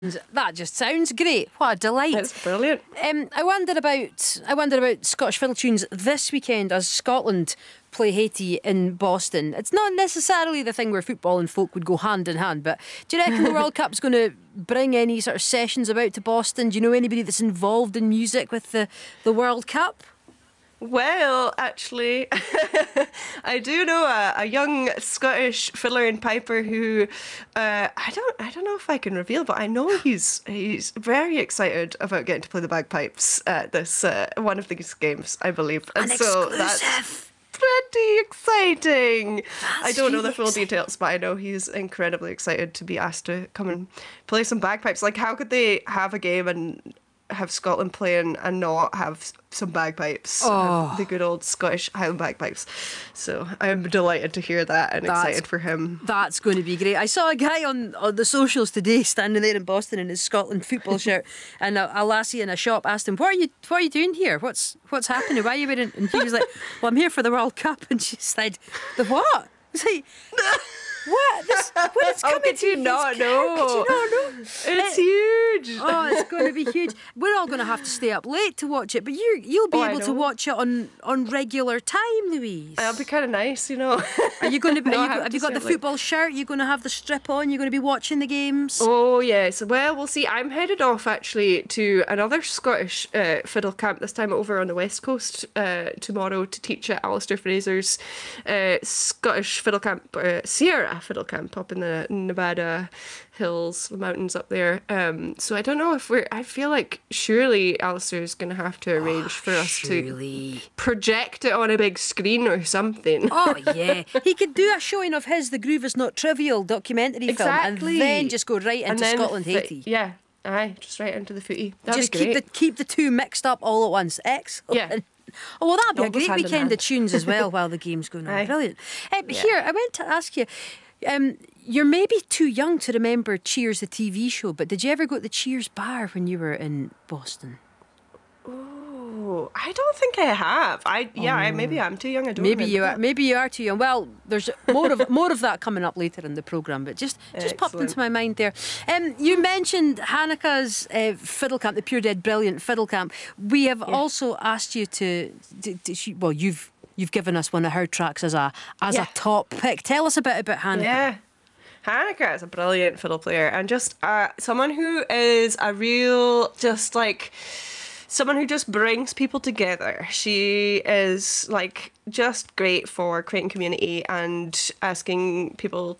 That just sounds great. What a delight. It's brilliant. I wonder about Scottish fiddle tunes this weekend as Scotland play Haiti in Boston. It's not necessarily the thing where football and folk would go hand in hand, but do you reckon the World Cup's going to bring any sort of sessions about to Boston? Do you know anybody that's involved in music with the World Cup? Well, actually, I do know a young Scottish fiddler and piper who I don't know if I can reveal, but I know he's very excited about getting to play the bagpipes at this one of these games, I believe. An exclusive. That's pretty exciting. That's I don't know the really full exciting. details, but I know he's incredibly excited to be asked to come and play some bagpipes. Like, how could they have a game and have Scotland playing and not have some bagpipes? Have the good old Scottish Highland bagpipes. So I'm delighted to hear that and excited for him. That's going to be great. I saw a guy on the socials today standing there in Boston in his Scotland football shirt, and a lassie in a shop asked him, what are you doing here? What's happening? Why are you wearing? And he was like, well, I'm here for the World Cup. And she said, the what? It's like, what? When it's coming could you not know? Could you not know? It's huge. Oh, it's going to be huge. We're all going to have to stay up late to watch it, but you'll be able to watch it on regular time, Louise. That'll be kind of nice, you know. Are you going to be? No, Have you got the football shirt? You're going to have the strip on. You're going to be watching the games. Oh yes. Well, we'll see. I'm headed off actually to another Scottish fiddle camp, this time over on the West Coast tomorrow, to teach at Alistair Fraser's Scottish fiddle camp, Sierra fiddle camp up in the Nevada hills, the mountains up there. So I don't know if I feel like surely Alistair's going to have to arrange for us to project it on a big screen or something. Oh yeah, he could do a showing of his The Groove Is Not Trivial documentary film, and then just go right into Scotland Haiti. Yeah, aye, just right into the footy. That'd Just be great. keep the two mixed up all at once. Excellent. Yeah. Oh, well, that'd be All a goes great hand in weekend hand. of tunes as well while the game's going on. Aye. Brilliant. Here, I went to ask you, you're maybe too young to remember Cheers, the TV show, but did you ever go to the Cheers bar when you were in Boston? Oh, I don't think I have. Maybe I'm too young. I don't. Maybe you are. remember Maybe you are too young. Well, there's more of that coming up later in the programme. But just popped into my mind there. You mentioned Hanukkah's fiddle camp, the Pure Dead Brilliant Fiddle Camp. We have also asked you to well, you've given us one of her tracks as a top pick. Tell us a bit about Hanukkah. Yeah. Hanukkah is a brilliant fiddle player and just someone who is a real, just like, someone who just brings people together. She is like just great for creating community and asking people